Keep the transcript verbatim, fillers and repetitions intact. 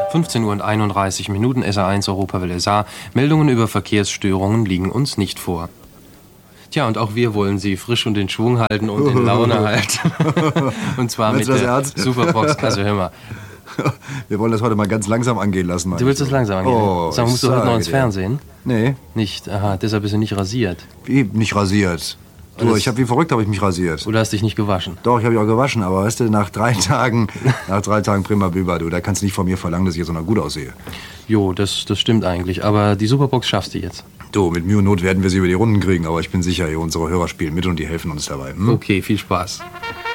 fünfzehn Uhr und einunddreißig Minuten, S A eins Europawelle Saar. Meldungen über Verkehrsstörungen liegen uns nicht vor. Tja, und auch wir wollen Sie frisch und in Schwung halten und in Laune halten. Und zwar Meinst mit du der das ernst? Superbox-Kasse. Hör mal. Wir wollen das heute mal ganz langsam angehen lassen. Du willst das langsam angehen? Oh, Sag, musst du heute noch ins Fernsehen? Nee. Nicht? Aha, deshalb bist du nicht rasiert. Wie, nicht rasiert. Du, Das- ich habe wie verrückt habe ich mich rasiert. Oder hast dich nicht gewaschen? Doch, ich habe mich auch gewaschen, aber weißt du, nach drei Tagen, nach drei Tagen prima Büber, du, da kannst du nicht von mir verlangen, dass ich jetzt noch gut aussehe. Jo, das, das stimmt eigentlich. Aber die Superbox schaffst du jetzt. Du, mit Mühe und Not werden wir sie über die Runden kriegen, aber ich bin sicher, unsere Hörer spielen mit und die helfen uns dabei. Hm? Okay, viel Spaß.